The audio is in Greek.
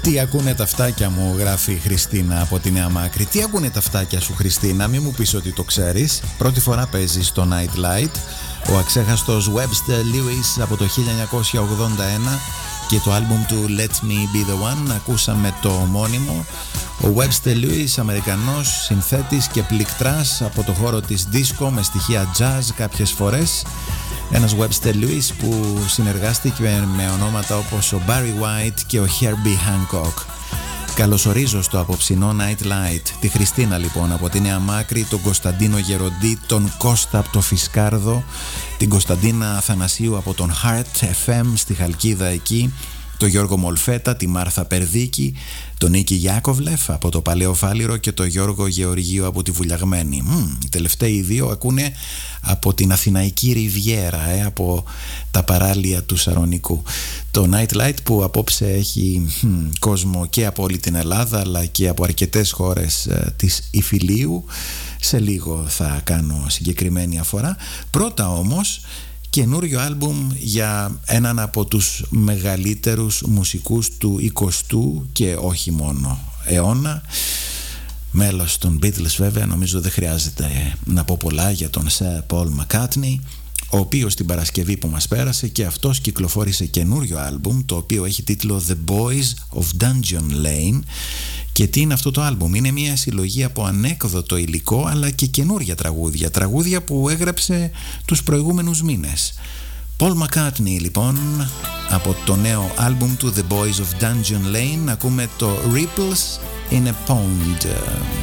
Τι ακούνε τα φτάκια μου, γράφει η Χριστίνα από τη Νέα Μάκρη. Τι ακούνε τα φτάκια σου, Χριστίνα, μη μου πεις ότι το ξέρεις. Πρώτη φορά παίζει στο Night Light ο αξέχαστος Webster Lewis από το 1981 και το άλμπουμ του Let Me Be The One. Ακούσαμε το ομώνυμο. Ο Webster Lewis, Αμερικανός συνθέτης και πληκτράς από το χώρο της disco με στοιχεία jazz κάποιες φορές. Ένας Webster Lewis που συνεργάστηκε με ονόματα όπως ο Barry White και ο Herbie Hancock. Καλωσορίζω στο απόψινό Night Light τη Χριστίνα λοιπόν από τη Νέα Μάκρη, τον Κωνσταντίνο Γεροντή, τον Κώστα από το Φισκάρδο, την Κωνσταντίνα Αθανασίου από τον Heart FM στη Χαλκίδα εκεί, τον Γιώργο Μολφέτα, τη Μάρθα Περδίκη, τον Νίκη Γιάκοβλεφ από το Παλαιό Φάληρο και τον Γιώργο Γεωργίου από τη Βουλιαγμένη. Οι τελευταίοι δύο ακούνε από την Αθηναϊκή Ριβιέρα, από τα παράλια του Σαρονικού. Το Night Light που απόψε έχει κόσμο και από όλη την Ελλάδα αλλά και από αρκετές χώρες της Ιφιλίου. Σε λίγο θα κάνω συγκεκριμένη αφορά. Πρώτα όμως καινούριο άλμπουμ για έναν από τους μεγαλύτερους μουσικούς του 20ου και όχι μόνο αιώνα, μέλος των Beatles βέβαια. Νομίζω δεν χρειάζεται να πω πολλά για τον Sir Paul McCartney, ο οποίος την Παρασκευή που μας πέρασε και αυτός κυκλοφόρησε καινούριο άλμπουμ, το οποίο έχει τίτλο The Boys of Dungeon Lane. Και τι είναι αυτό το άλμπουμ? Είναι μια συλλογή από ανέκδοτο υλικό αλλά και καινούρια τραγούδια, τραγούδια που έγραψε τους προηγούμενους μήνες. Paul McCartney λοιπόν, από το νέο άλμπουμ του The Boys of Dungeon Lane ακούμε το Ripples in a Pond.